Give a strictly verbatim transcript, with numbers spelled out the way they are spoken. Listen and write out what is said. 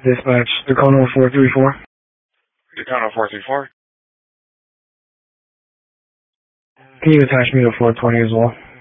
Dispatch, Tacoma four three four. Tacoma four three four. Can you attach me to four twenty as well?